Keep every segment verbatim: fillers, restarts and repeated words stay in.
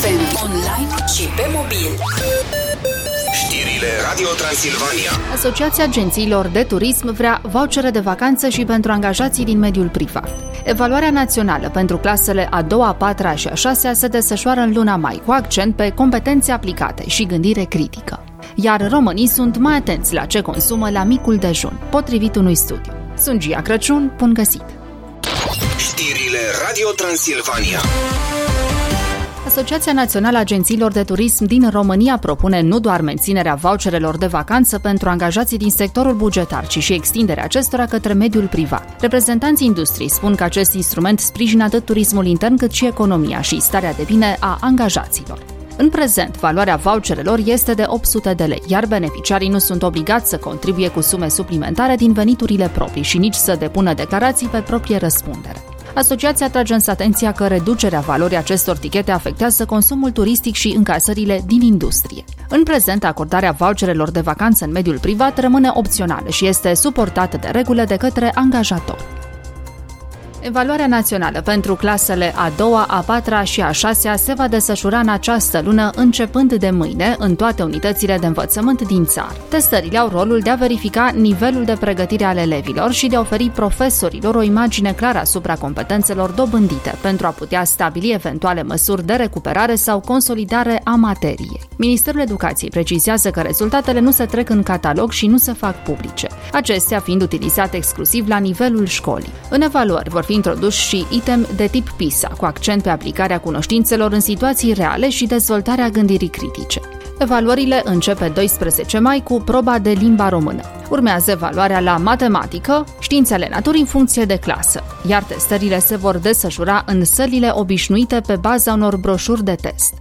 F M, online și pe mobil. Știrile Radio Transilvania. Asociația Agențiilor de Turism vrea vouchere de vacanță și pentru angajații din mediul privat. Evaluarea națională pentru clasele a doua, a patra și a șasea se desfășoară în luna mai, cu accent pe competențe aplicate și gândire critică. Iar românii sunt mai atenți la ce consumă la micul dejun, potrivit unui studiu. Sunt Gia Crăciun, bun găsit! Știrile Radio Transilvania. Asociația Națională a Agențiilor de Turism din România propune nu doar menținerea voucherelor de vacanță pentru angajații din sectorul bugetar, ci și extinderea acestora către mediul privat. Reprezentanții industriei spun că acest instrument sprijină atât turismul intern cât și economia și starea de bine a angajaților. În prezent, valoarea voucherelor este de opt sute de lei, iar beneficiarii nu sunt obligați să contribuie cu sume suplimentare din veniturile proprii și nici să depună declarații pe proprie răspundere. Asociația trage însă atenția că reducerea valorii acestor tichete afectează consumul turistic și încasările din industrie. În prezent, acordarea voucherelor de vacanță în mediul privat rămâne opțională și este suportată de regulă de către angajator. Evaluarea națională pentru clasele a doua, a patra și a șasea se va desfășura în această lună, începând de mâine, în toate unitățile de învățământ din țară. Testările au rolul de a verifica nivelul de pregătire al elevilor și de a oferi profesorilor o imagine clară asupra competențelor dobândite, pentru a putea stabili eventuale măsuri de recuperare sau consolidare a materiei. Ministerul Educației precizează că rezultatele nu se trec în catalog și nu se fac publice, acestea fiind utilizate exclusiv la nivelul școlii. În evaluări vor fi introduși și item de tip PISA, cu accent pe aplicarea cunoștințelor în situații reale și dezvoltarea gândirii critice. Evaluările încep pe doisprezece mai cu proba de limba română. Urmează evaluarea la matematică, științele naturii în funcție de clasă, iar testările se vor desfășura în sălile obișnuite pe baza unor broșuri de test.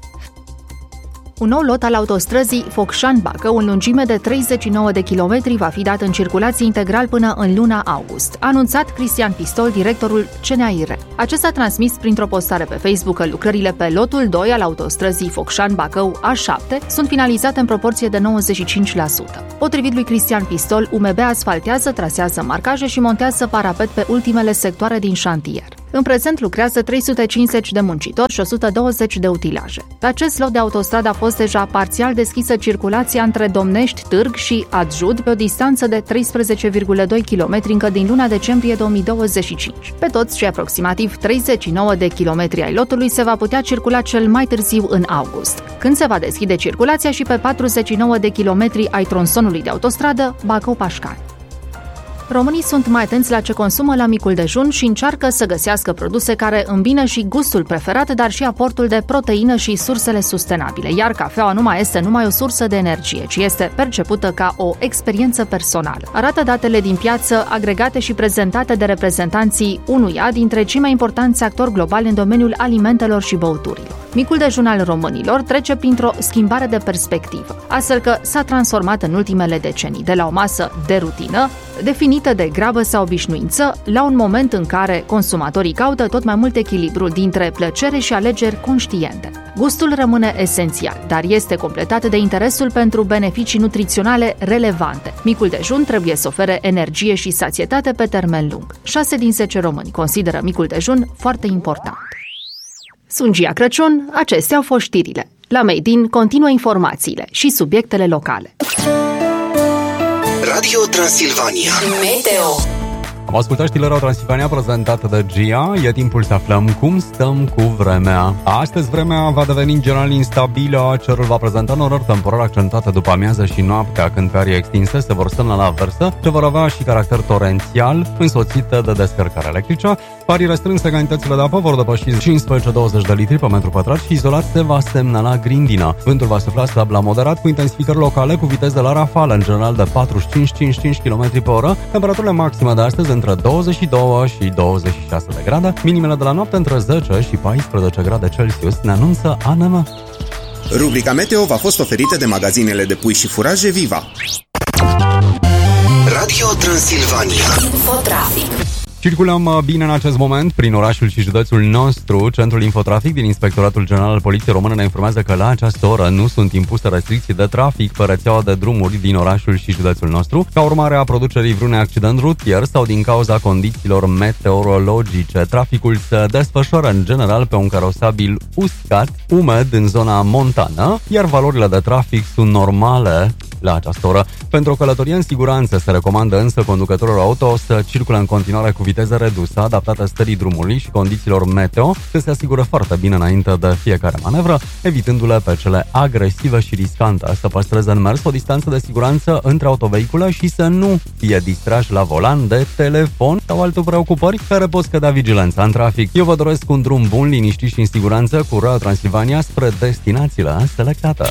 Un nou lot al autostrăzii Focșani-Bacău, în lungime de treizeci și nouă de kilometri, va fi dat în circulație integral până în luna august, a anunțat Cristian Pistol, directorul C N A I R. Acesta a transmis printr-o postare pe Facebook că lucrările pe lotul doi al autostrăzii Focșani-Bacău A șapte sunt finalizate în proporție de nouăzeci și cinci la sută. Potrivit lui Cristian Pistol, U M B asfaltează, trasează marcaje și montează parapet pe ultimele sectoare din șantier. În prezent lucrează trei sute cincizeci de muncitori și o sută douăzeci de utilaje. Pe acest lot de autostradă a fost deja parțial deschisă circulația între Domnești, Târg și Adjud pe o distanță de treisprezece virgulă doi kilometri încă din luna decembrie două mii douăzeci și cinci. Pe toți cei aproximativ treizeci și nouă de kilometri ai lotului se va putea circula cel mai târziu în august, când se va deschide circulația și pe patruzeci și nouă de kilometri ai tronsonului de autostradă Bacău-Pașcani. Românii sunt mai atenți la ce consumă la micul dejun și încearcă să găsească produse care îmbină și gustul preferat, dar și aportul de proteină și sursele sustenabile, iar cafeaua nu mai este numai o sursă de energie, ci este percepută ca o experiență personală. Arată datele din piață, agregate și prezentate de reprezentanții unuia dintre cei mai importanți actori globali în domeniul alimentelor și băuturilor. Micul dejun al românilor trece printr-o schimbare de perspectivă, astfel că s-a transformat în ultimele decenii, de la o masă de rutină, definită de grabă sau obișnuință, la un moment în care consumatorii caută tot mai mult echilibru dintre plăcere și alegeri conștiente. Gustul rămâne esențial, dar este completat de interesul pentru beneficii nutriționale relevante. Micul dejun trebuie să ofere energie și sațietate pe termen lung. șase din zece români consideră micul dejun foarte important. Sunt Gia Crăciun, acestea au fost știrile. La Made in continuă informațiile și subiectele locale. Radio Transilvania. Meteo. Am ascultat știrile Radio Transilvania prezentată de Gia. E timpul să aflăm cum stăm cu vremea. Astăzi vremea va deveni în general instabilă. Cerul va prezenta norări temporare accentuate după amiază și noaptea, când pe arii extinse se vor semna la aversă, ce vor avea și caracter torențial, însoțite de descărcare electrică. Parii restrânse, cantitățile de apă vor depăși cincisprezece douăzeci de litri pe metru pătrat și izolat se va semnala grindină. Vântul va sufla slab la moderat, cu intensificări locale cu viteze de la rafală, în general de patruzeci și cinci cincizeci și cinci kilometri pe oră. Temperaturile maxime de astăzi între douăzeci și doi și douăzeci și șase de grade, minimele de la noapte între zece și paisprezece grade Celsius, ne anunță A N M. Rubrica Meteo v-a fost oferită de magazinele de pui și furaje Viva. Radio Transilvania. Infotrafic. Circulăm bine în acest moment prin orașul și județul nostru. Centrul Infotrafic din Inspectoratul General al Poliției Române ne informează că la această oră nu sunt impuse restricții de trafic pe rețeaua de drumuri din orașul și județul nostru, ca urmare a producerii vreunui accident rutier sau din cauza condițiilor meteorologice. Traficul se desfășoară în general pe un carosabil uscat, umed în zona montană, iar valorile de trafic sunt normale la această oră. Pentru o călătorie în siguranță se recomandă însă conducătorilor auto să circule în continuare cu viteză redusă, adaptată stării drumului și condițiilor meteo, să se asigură foarte bine înainte de fiecare manevră, evitându-le pe cele agresive și riscante, să păstreze în mers o distanță de siguranță între autovehicule și să nu fie distrași la volan de telefon sau alte preocupări care pot scădea vigilența în trafic. Eu vă doresc un drum bun, liniștit și în siguranță cu Radio Transilvania spre destinațiile selectate.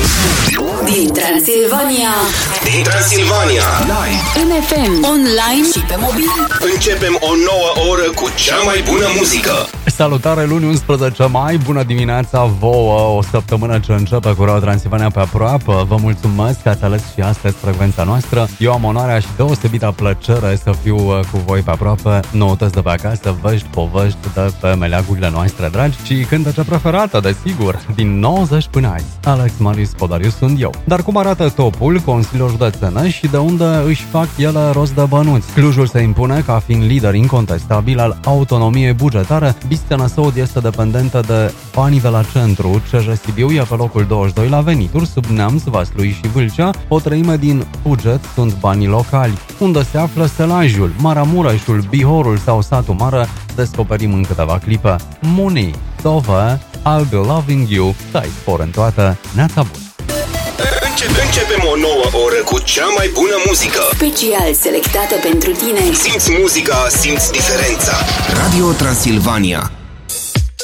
Din Transilvania, Din Transilvania, live, în F M, online și pe mobil. începem o nouă oră cu cea mai bună muzică. Salutare, luni unsprezece mai, bună dimineața vouă, o săptămână ce începe cu Radio Transilvania pe aproape. Vă mulțumesc că ați ales și astăzi frecvența noastră. Eu am onoarea și deosebită plăcere să fiu cu voi pe aproape, noutăți de pe acasă, vești, povești de pe meleagurile noastre dragi și cântece preferată, desigur, din nouăzeci până azi. Alex Marius Podariu sunt eu. Dar cum arată topul consiliilor județene și de unde își fac ele rost de bănuți? Clujul se impune ca fiind lider incontestabil al autonomiei bugetare. Bistea Năsăud este dependentă de banii de la centru. C J Sibiu e pe locul douăzeci și doi la venituri, sub Neamț, Vaslui și Vâlcea. O treime din buget sunt banii locali. Unde se află Sălajul, Maramureșul, Bihorul sau Satul Mare, descoperim în câteva clipe. Muni, Dove, I'll be loving you, stai spor în toate, neața bună! Începem o nouă oră cu cea mai bună muzică. Special selectată pentru tine. Simți muzica, simți diferența. Radio Transilvania.